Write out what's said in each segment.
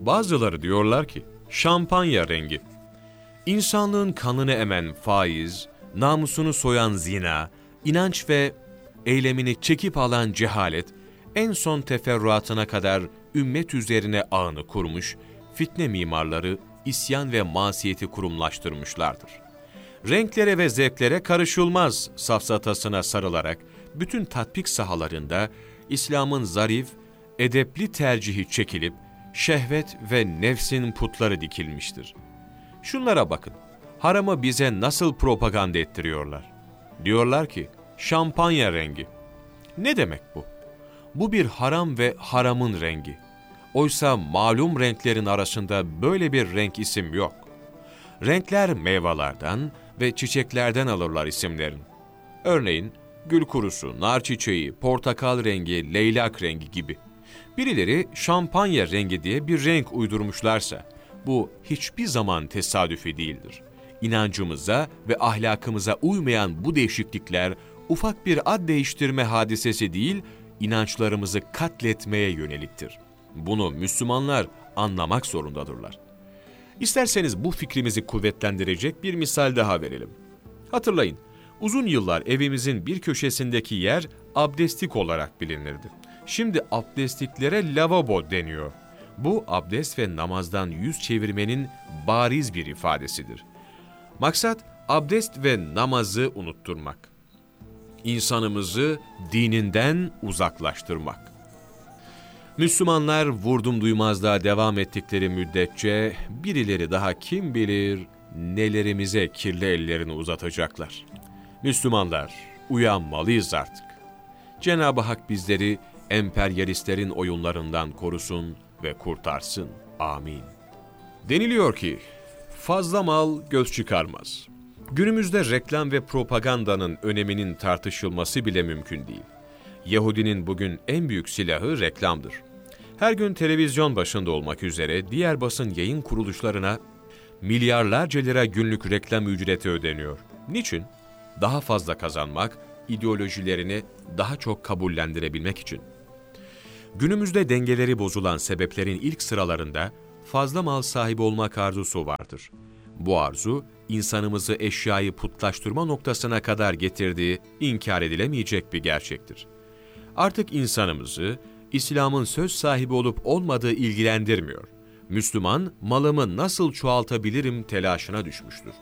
Bazıları diyorlar ki, şampanya rengi. İnsanlığın kanını emen faiz, namusunu soyan zina, inanç ve eylemini çekip alan cehalet, en son teferruatına kadar ümmet üzerine ağını kurmuş, fitne mimarları isyan ve masiyeti kurumlaştırmışlardır. Renklere ve zevklere karışılmaz safsatasına sarılarak bütün tatbik sahalarında İslam'ın zarif, edepli tercihi çekilip şehvet ve nefsin putları dikilmiştir. Şunlara bakın, haramı bize nasıl propaganda ettiriyorlar. Diyorlar ki, şampanya rengi. Ne demek bu? Bu bir haram ve haramın rengi. Oysa malum renklerin arasında böyle bir renk isim yok. Renkler meyvelerden ve çiçeklerden alırlar isimlerini. Örneğin gül kurusu, nar çiçeği, portakal rengi, leylak rengi gibi. Birileri şampanya rengi diye bir renk uydurmuşlarsa, bu hiçbir zaman tesadüfi değildir. İnancımıza ve ahlakımıza uymayan bu değişiklikler ufak bir ad değiştirme hadisesi değil, inançlarımızı katletmeye yöneliktir. Bunu Müslümanlar anlamak zorundadırlar. İsterseniz bu fikrimizi kuvvetlendirecek bir misal daha verelim. Hatırlayın, uzun yıllar evimizin bir köşesindeki yer abdestlik olarak bilinirdi. Şimdi abdestliklere lavabo deniyor. Bu abdest ve namazdan yüz çevirmenin bariz bir ifadesidir. Maksat abdest ve namazı unutturmak. İnsanımızı dininden uzaklaştırmak. Müslümanlar vurdum duymazlığa devam ettikleri müddetçe birileri daha kim bilir nelerimize kirli ellerini uzatacaklar. Müslümanlar uyanmalıyız artık. Cenab-ı Hak bizleri emperyalistlerin oyunlarından korusun ve kurtarsın. Amin. Deniliyor ki, fazla mal göz çıkarmaz. Günümüzde reklam ve propagandanın öneminin tartışılması bile mümkün değil. Yahudinin bugün en büyük silahı reklamdır. Her gün televizyon başında olmak üzere diğer basın yayın kuruluşlarına milyarlarca lira günlük reklam ücreti ödeniyor. Niçin? Daha fazla kazanmak, ideolojilerini daha çok kabullendirebilmek için. Günümüzde dengeleri bozulan sebeplerin ilk sıralarında fazla mal sahibi olmak arzusu vardır. Bu arzu, insanımızı eşyayı putlaştırma noktasına kadar getirdiği inkar edilemeyecek bir gerçektir. Artık insanımızı İslam'ın söz sahibi olup olmadığı ilgilendirmiyor. Müslüman, malımı nasıl çoğaltabilirim telaşına düşmüştür.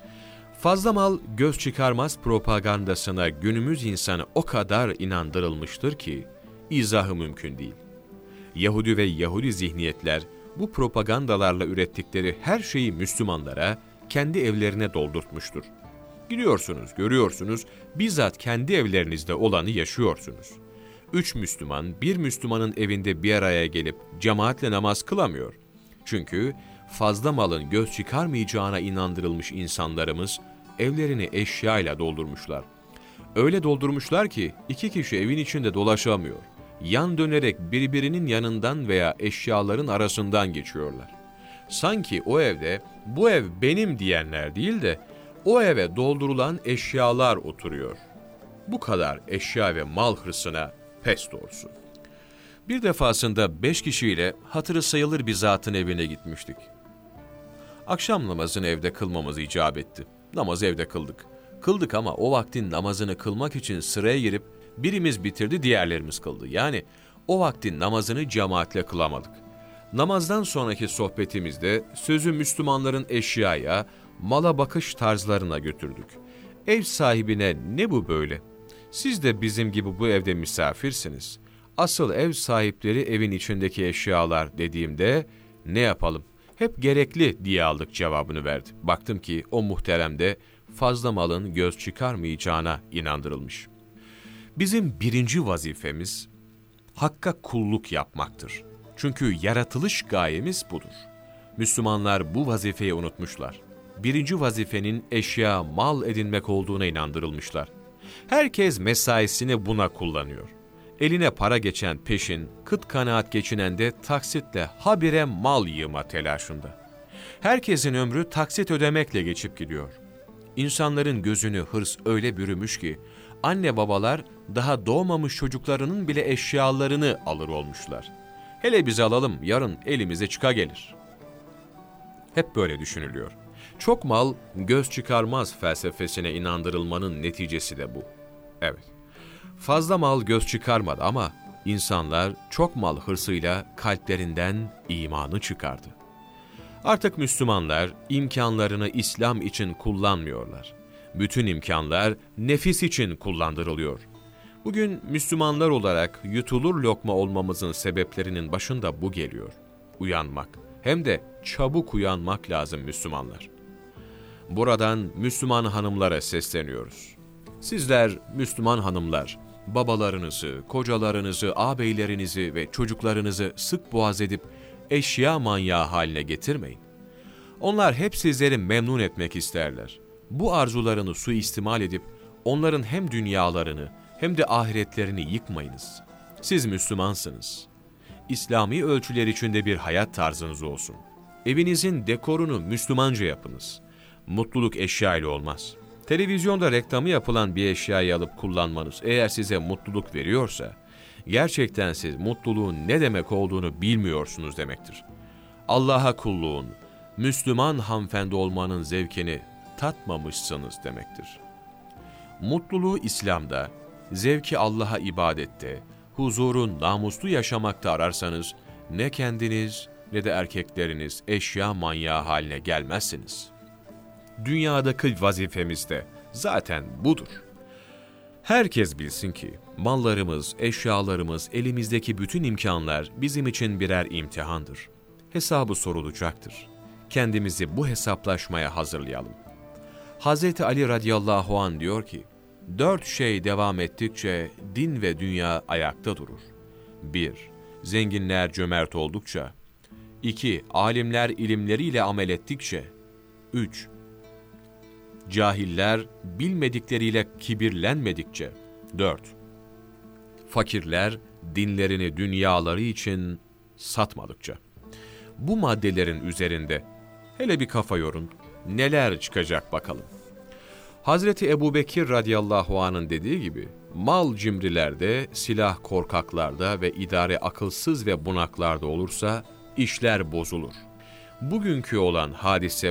Fazla mal göz çıkarmaz propagandasına günümüz insanı o kadar inandırılmıştır ki izahı mümkün değil. Yahudi ve Yahudi zihniyetler bu propagandalarla ürettikleri her şeyi Müslümanlara kendi evlerine doldurtmuştur. Gidiyorsunuz, görüyorsunuz, bizzat kendi evlerinizde olanı yaşıyorsunuz. 3 Müslüman, bir Müslümanın evinde bir araya gelip cemaatle namaz kılamıyor. Çünkü fazla malın göz çıkarmayacağına inandırılmış insanlarımız evlerini eşyayla doldurmuşlar. Öyle doldurmuşlar ki 2 kişi evin içinde dolaşamıyor. Yan dönerek birbirinin yanından veya eşyaların arasından geçiyorlar. Sanki o evde bu ev benim diyenler değil de o eve doldurulan eşyalar oturuyor. Bu kadar eşya ve mal hırsına pes doğrusu. Bir defasında 5 kişiyle hatırı sayılır bir zatın evine gitmiştik. Akşam namazını evde kılmamız icap etti. Namazı evde kıldık. Kıldık ama o vaktin namazını kılmak için sıraya girip birimiz bitirdi, diğerlerimiz kıldı. Yani o vaktin namazını cemaatle kılamadık. Namazdan sonraki sohbetimizde sözü Müslümanların eşyaya, mala bakış tarzlarına götürdük. Ev sahibine ne bu böyle? Siz de bizim gibi bu evde misafirsiniz. Asıl ev sahipleri evin içindeki eşyalar dediğimde ne yapalım? Hep gerekli diye aldık cevabını verdi. Baktım ki o muhterem de fazla malın göz çıkarmayacağına inandırılmış. Bizim birinci vazifemiz Hakk'a kulluk yapmaktır. Çünkü yaratılış gayemiz budur. Müslümanlar bu vazifeyi unutmuşlar. Birinci vazifenin eşya, mal edinmek olduğuna inandırılmışlar. Herkes mesaisini buna kullanıyor. Eline para geçen peşin, kıt kanaat geçinen de taksitle habire mal yığma telaşında. Herkesin ömrü taksit ödemekle geçip gidiyor. İnsanların gözünü hırs öyle bürümüş ki, anne babalar daha doğmamış çocuklarının bile eşyalarını alır olmuşlar. Hele biz alalım, yarın elimize çıka gelir. Hep böyle düşünülüyor. Çok mal göz çıkarmaz felsefesine inandırılmanın neticesi de bu. Evet, fazla mal göz çıkarmadı ama insanlar çok mal hırsıyla kalplerinden imanı çıkardı. Artık Müslümanlar imkanlarını İslam için kullanmıyorlar. Bütün imkanlar nefis için kullandırılıyor. Bugün Müslümanlar olarak yutulur lokma olmamızın sebeplerinin başında bu geliyor. Uyanmak, hem de çabuk uyanmak lazım Müslümanlar. Buradan Müslüman hanımlara sesleniyoruz. Sizler Müslüman hanımlar, babalarınızı, kocalarınızı, ağabeylerinizi ve çocuklarınızı sık boğaz edip eşya manyağı haline getirmeyin. Onlar hep sizleri memnun etmek isterler. Bu arzularını suistimal edip onların hem dünyalarını hem de ahiretlerini yıkmayınız. Siz Müslümansınız. İslami ölçüler içinde bir hayat tarzınız olsun. Evinizin dekorunu Müslümanca yapınız. Mutluluk eşya ile olmaz. Televizyonda reklamı yapılan bir eşyayı alıp kullanmanız eğer size mutluluk veriyorsa, gerçekten siz mutluluğun ne demek olduğunu bilmiyorsunuz demektir. Allah'a kulluğun, Müslüman hanımefendi olmanın zevkini tatmamışsınız demektir. Mutluluğu İslam'da, zevki Allah'a ibadette, huzuru namuslu yaşamakta ararsanız, ne kendiniz ne de erkekleriniz eşya manyağı haline gelmezsiniz. Dünyadaki vazifemiz de zaten budur. Herkes bilsin ki mallarımız, eşyalarımız, elimizdeki bütün imkanlar bizim için birer imtihandır. Hesabı sorulacaktır. Kendimizi bu hesaplaşmaya hazırlayalım. Hz. Ali radıyallahu anh diyor ki, 4 şey devam ettikçe din ve dünya ayakta durur. 1. Zenginler cömert oldukça. 2. Alimler ilimleriyle amel ettikçe. 3. Cahiller bilmedikleriyle kibirlenmedikçe. 4. Fakirler dinlerini dünyaları için satmadıkça. Bu maddelerin üzerinde hele bir kafa yorun, neler çıkacak bakalım. Hazreti Ebubekir radıyallahu anh'ın dediği gibi, mal cimrilerde, silah korkaklarda ve idare akılsız ve bunaklarda olursa işler bozulur. Bugünkü olan hadise